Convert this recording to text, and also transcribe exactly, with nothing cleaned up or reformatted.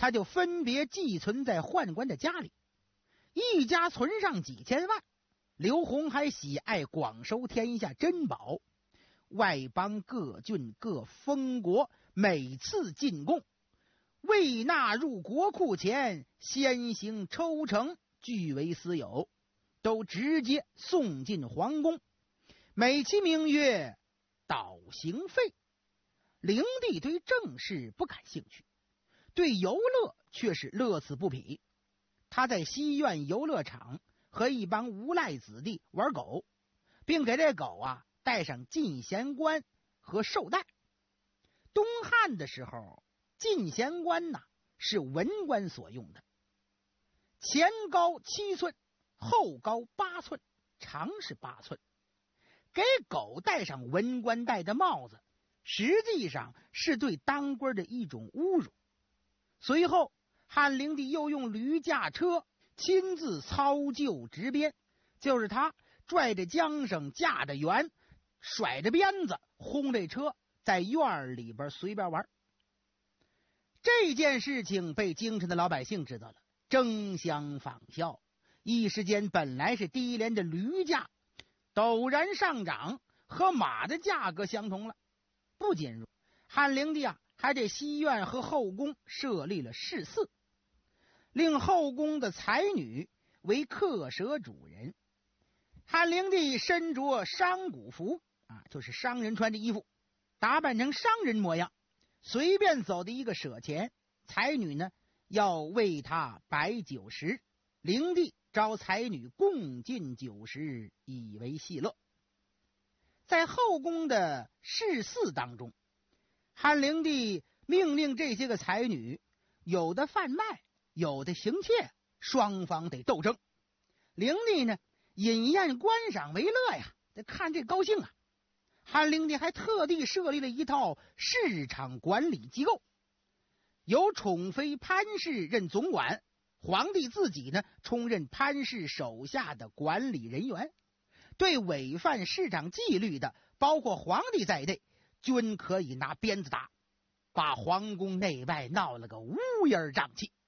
他就分别寄存在宦官的家里，一家存上几千万。刘宏还喜爱广收天下珍宝，外邦各郡各封国每次进贡，未纳入国库前，先行抽成，据为私有，都直接送进皇宫，美其名曰倒行费。灵帝对政事不感兴趣，对游乐却是乐此不疲。他在西苑游乐场和一帮无赖子弟玩狗，并给这狗啊戴上进贤冠和绶带。东汉的时候，进贤冠呐是文官所用的，前高七寸，后高八寸，长是八寸。给狗戴上文官戴的帽子，实际上是对当官的一种侮辱。随后汉灵帝又用驴驾车亲自操就执鞭，就是他拽着缰绳，架着圆，甩着鞭子，轰这车在院里边随便玩。这件事情被京城的老百姓知道了，争相仿效，一时间本来是低廉的驴价陡然上涨，和马的价格相同了。不仅如汉灵帝啊，还在西苑和后宫设立了市寺，令后宫的才女为客舍主人。汉灵帝身着商贾服啊，就是商人穿的衣服，打扮成商人模样，随便走的一个舍前，才女呢要为他摆酒食，灵帝招才女共进酒食，以为戏乐。在后宫的市寺当中，汉灵帝命令这些个才女，有的贩卖，有的行窃，双方得斗争。灵帝呢饮宴观赏为乐呀，得看这高兴啊。汉灵帝还特地设立了一套市场管理机构，由宠妃潘氏任总管，皇帝自己呢充任潘氏手下的管理人员，对违反市场纪律的，包括皇帝在内，均可以拿鞭子打，把皇宫内外闹了个乌烟瘴气。